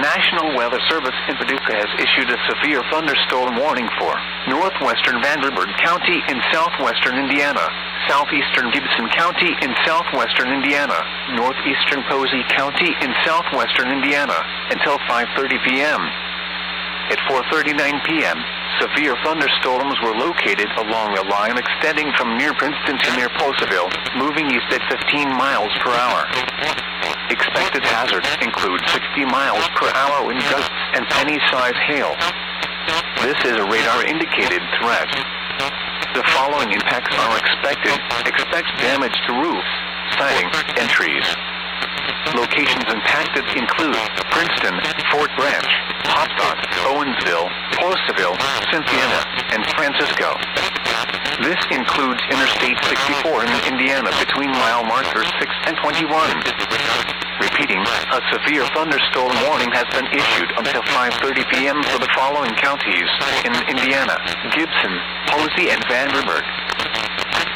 National Weather Service in Paducah has issued a severe thunderstorm warning for northwestern Vanderburgh County in southwestern Indiana, southeastern Gibson County in southwestern Indiana, northeastern Posey County in southwestern Indiana until 5:30 p.m. At 4:39 p.m., severe thunderstorms were located along a line extending from near Princeton to near Poseville, moving east at 15 miles per hour. Expected hazards include 60 miles per hour wind gusts and penny-sized hail. This is a radar-indicated threat. The following impacts are expected. Expect damage to roofs, siding, and trees. Locations impacted include Princeton, Fort Branch, Hopdot, Owensville, Poseville, Cynthiana, and Francisco. This includes Interstate 64 in Indiana between mile markers 6 and 21. Repeating, a severe thunderstorm warning has been issued until 5:30 p.m. for the following counties in Indiana: Gibson, Posey, and Vanderburgh.